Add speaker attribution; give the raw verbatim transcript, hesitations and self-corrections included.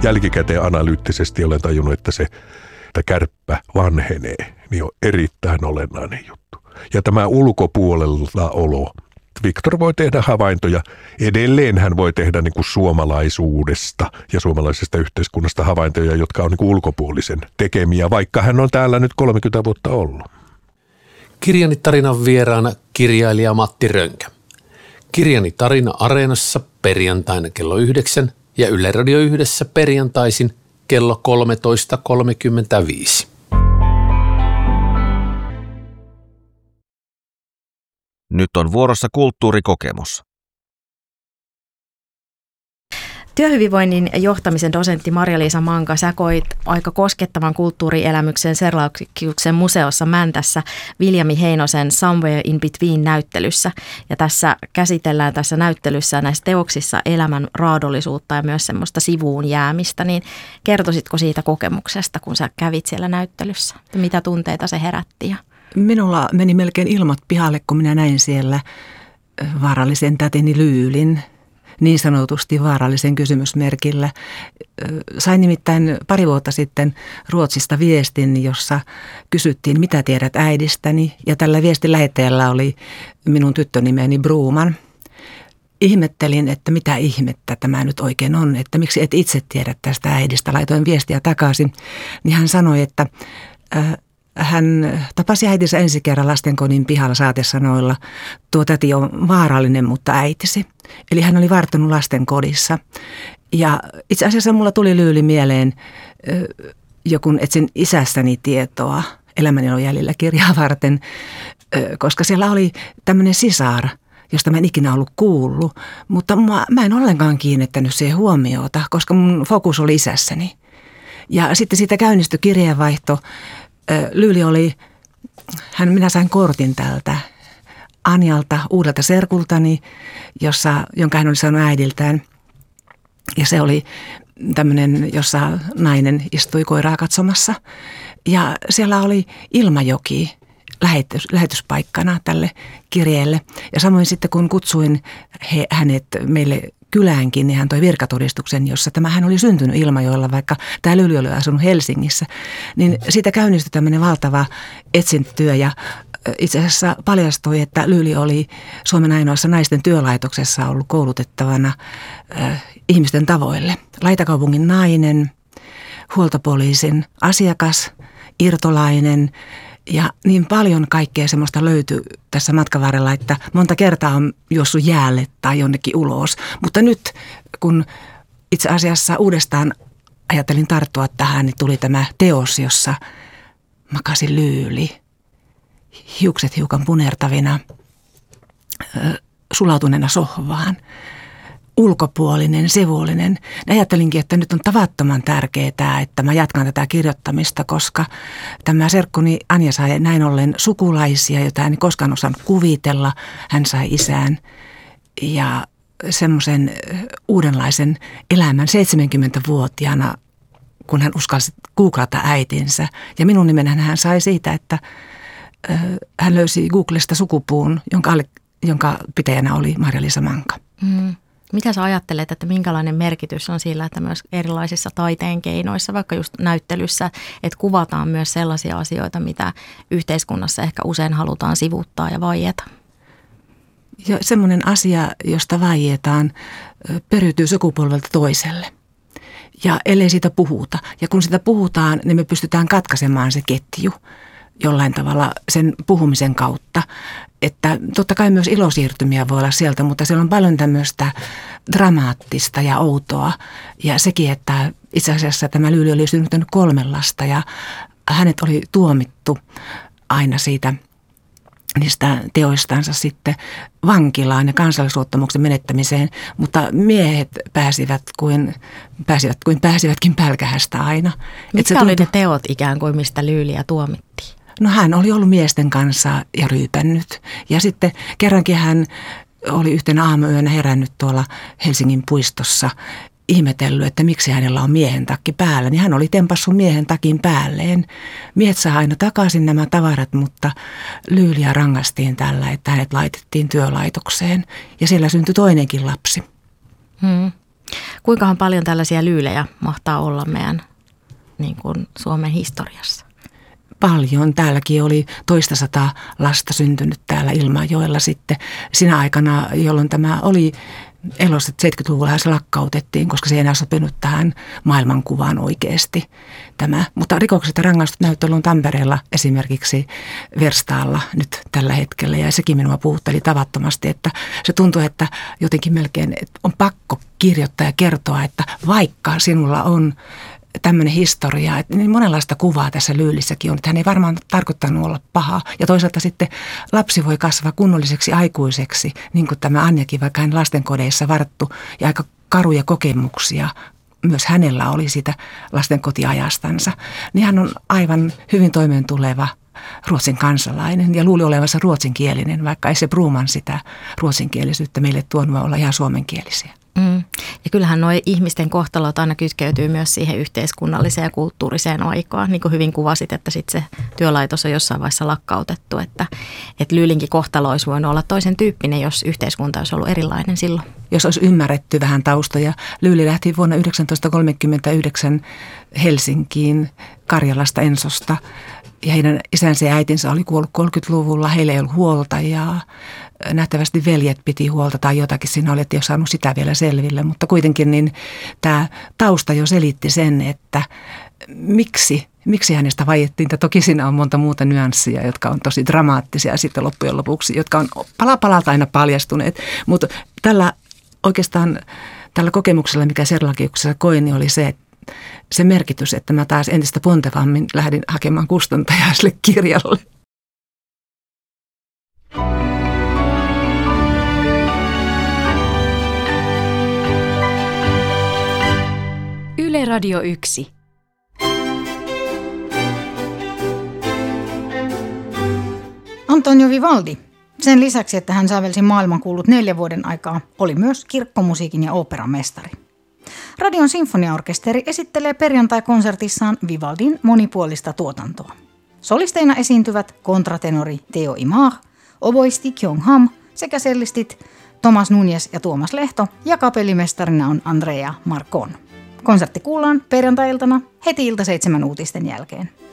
Speaker 1: jälkikäteen analyyttisesti olen tajunnut, että se että kärppä vanhenee, niin on erittäin olennainen juttu. Ja tämä ulkopuolella olo. Viktor voi tehdä havaintoja. Edelleen hän voi tehdä niin kuin suomalaisuudesta ja suomalaisesta yhteiskunnasta havaintoja, jotka on niin kuin ulkopuolisen tekemiä, vaikka hän on täällä nyt kolmekymmentä vuotta ollut.
Speaker 2: Kirjani tarinan vieraana kirjailija Matti Rönkä. Kirjani tarina Areenassa perjantaina kello yhdeksän ja Yle Radio yhdessä perjantaisin kello kolmetoista kolmekymmentäviisi.
Speaker 3: Nyt on vuorossa kulttuurikokemus.
Speaker 4: Työhyvinvoinnin ja johtamisen dosentti Marja-Liisa Manka, sä koit aika koskettavan kulttuurielämyksen Serlauksen museossa Mäntässä Viljami Heinosen Somewhere in Between -näyttelyssä. Ja tässä käsitellään tässä näyttelyssä näissä teoksissa elämän raadollisuutta ja myös semmoista sivuun jäämistä. Niin kertoisitko siitä kokemuksesta, kun sä kävit siellä näyttelyssä? Mitä tunteita se herätti?
Speaker 5: Minulla meni melkein ilmat pihalle, kun minä näin siellä vaarallisen tätini Lyylin. Niin sanotusti vaarallisen kysymysmerkillä. Sain nimittäin pari vuotta sitten Ruotsista viestin, jossa kysyttiin, mitä tiedät äidistäni. Ja tällä viestin lähettäjällä oli minun tyttönimeni Broman. Ihmettelin, että mitä ihmettä tämä nyt oikein on, että miksi et itse tiedä tästä äidistä. Laitoin viestiä takaisin, niin hän sanoi, että äh, hän tapasi äitinsä ensi kerran lastenkodin pihalla saatesanoilla. Tuo täti on vaarallinen, mutta äitisi. Eli hän oli varttunut lastenkodissa. Ja itse asiassa mulla tuli Lyyli mieleen, jo kun etsin isästäni tietoa Elämäni on jäljellä -kirjaa varten, koska siellä oli tämmöinen sisar, josta mä en ikinä ollut kuullut. Mutta mä, mä en ollenkaan kiinnittänyt siihen huomiota, koska mun fokus oli isässäni. Ja sitten siitä käynnistyi kirjeenvaihto. Lyyli oli, hän, minä sain kortin tältä Anjalta, uudelta serkultani, jossa, jonka hän oli saanut äidiltään. Ja se oli tämmöinen, jossa nainen istui koiraa katsomassa. Ja siellä oli Ilmajoki lähetys, lähetyspaikkana tälle kirjeelle. Ja samoin sitten kun kutsuin he, hänet meille kyläänkin, niin hän toi virkatodistuksen, jossa tämä hän oli syntynyt Ilmajoella, vaikka tämä Lyyli oli asunut Helsingissä. Niin siitä käynnistyi tämmöinen valtava etsintätyö ja itse asiassa paljastui, että Lyyli oli Suomen ainoassa naisten työlaitoksessa ollut koulutettavana äh, ihmisten tavoille. Laitakaupungin nainen, huoltopoliisin asiakas, irtolainen ja niin paljon kaikkea semmoista löytyi tässä matkan varrella, että monta kertaa on juossut jäälle tai jonnekin ulos. Mutta nyt kun itse asiassa uudestaan ajattelin tarttua tähän, niin tuli tämä teos, jossa makasi Lyyli. Hiukset hiukan punertavina, sulautuneena sohvaan, ulkopuolinen, sivullinen. Ajattelinkin, että nyt on tavattoman tärkeää, että mä jatkan tätä kirjoittamista, koska tämä serkkuni Anja sai näin ollen sukulaisia, joita hän ei koskaan osannut kuvitella. Hän sai isän ja semmoisen uudenlaisen elämän seitsemänkymmentävuotiaana, kun hän uskalsi googlata äitinsä. Ja minun nimenhän hän sai siitä, että hän löysi Googlesta sukupuun, jonka, alle, jonka pitäjänä oli Marja-Liisa Manka.
Speaker 4: Mm. Mitä sä ajattelet, että minkälainen merkitys on sillä, että myös erilaisissa taiteen keinoissa, vaikka just näyttelyssä, että kuvataan myös sellaisia asioita, mitä yhteiskunnassa ehkä usein halutaan sivuuttaa ja vaieta?
Speaker 5: Ja semmoinen asia, josta vaietaan, periytyy sukupolvelta toiselle. Ja ellei siitä puhuta. Ja kun sitä puhutaan, niin me pystytään katkaisemaan se ketju jollain tavalla sen puhumisen kautta. Että totta kai myös ilosiirtymiä voi olla sieltä, mutta siellä on paljon tämmöistä dramaattista ja outoa. Ja sekin, että itse asiassa tämä Lyyli oli synnyttänyt kolme lasta ja hänet oli tuomittu aina siitä niistä teoistansa sitten vankilaan ja kansallisuuttamuksen menettämiseen, mutta miehet pääsivät kuin, pääsivät kuin pääsivätkin pälkähästä aina.
Speaker 4: Mitkä oli ne teot ikään kuin, mistä Lyyliä tuomittiin?
Speaker 5: No hän oli ollut miesten kanssa ja ryypännyt. Ja sitten kerrankin hän oli yhtenä aamuyönä herännyt tuolla Helsingin puistossa ihmetellyt, että miksi hänellä on miehen takki päällä. Niin hän oli tempassut miehen takin päälleen. Miehet saa aina takaisin nämä tavarat, mutta Lyyliä rangaistiin tällä, että hänet laitettiin työlaitokseen. Ja siellä syntyi toinenkin lapsi.
Speaker 4: Hmm. Kuinkahan paljon tällaisia lyylejä mahtaa olla meidän niin kuin Suomen historiassa?
Speaker 5: Paljon. Täälläkin oli toista sataa lasta syntynyt täällä Ilmajoella sitten sinä aikana, jolloin tämä oli elossa, että seitsemänkymmentäluvulla se lakkautettiin, koska se ei enää sopinut tähän maailmankuvaan oikeasti tämä. Mutta rikokset ja rangaistut näyttely on Tampereella esimerkiksi Verstaalla nyt tällä hetkellä ja sekin minua puhutteli tavattomasti, että se tuntuu, että jotenkin melkein että on pakko kirjoittaa ja kertoa, että vaikka sinulla on tämmöinen historia, että niin monenlaista kuvaa tässä Lyylissäkin on, että hän ei varmaan tarkoittanut olla paha. Ja toisaalta sitten lapsi voi kasvaa kunnolliseksi aikuiseksi, niin kuin tämä Anjakin, vaikka hän lastenkodeissa varttu ja aika karuja kokemuksia myös hänellä oli siitä lastenkotiajastansa. Niin hän on aivan hyvin toimeentuleva Ruotsin kansalainen ja luuli olevansa ruotsinkielinen, vaikka ei se Broman sitä ruotsinkielisyyttä meille tuonut olla ihan suomenkielisiä.
Speaker 4: Mm. Ja kyllähän nuo ihmisten kohtalot aina kytkeytyy myös siihen yhteiskunnalliseen ja kulttuuriseen aikaan. Niin kuin hyvin kuvasit, että sitten se työlaitos on jossain vaiheessa lakkautettu. Että, että Lyylinkin kohtalo olisi voinut olla toisen tyyppinen, jos yhteiskunta olisi ollut erilainen silloin.
Speaker 5: Jos olisi ymmärretty vähän taustoja. Lyyli lähti vuonna yhdeksäntoistasataakolmekymmentäyhdeksän Helsinkiin Karjalasta Ensosta. Ja heidän isänsä ja äitinsä oli kuollut kolmekymmentäluvulla, heillä ei ollut huoltajaa. Nähtävästi veljet piti huolta tai jotakin siinä oli, että ei ole saanut sitä vielä selville. Mutta kuitenkin niin tämä tausta jo selitti sen, että miksi, miksi hänestä vaiettiin. Ja toki siinä on monta muuta nyanssia, jotka on tosi dramaattisia sitten loppujen lopuksi, jotka on pala palalta aina paljastuneet. Mutta tällä oikeastaan tällä kokemuksella, mikä Serlakiuksessa koin, niin oli se, että se merkitys, että mä taas entistä pontevammin lähdin hakemaan kustantajaa sille kirjalle.
Speaker 6: Yle Radio yksi.
Speaker 7: Antonio Vivaldi. Sen lisäksi, että hän sävelsi maailmankuulut neljän vuoden aikaa, oli myös kirkkomusiikin ja ooperan mestari. Radion sinfoniaorkesteri esittelee perjantai-konsertissaan Vivaldin monipuolista tuotantoa. Solisteina esiintyvät kontratenori Theo Imar, oboisti Kyung Ham sekä sellistit Thomas Nunes ja Tuomas Lehto ja kapellimestarina on Andrea Marcon. Konsertti kuullaan perjantai-iltana heti ilta seitsemän uutisten jälkeen.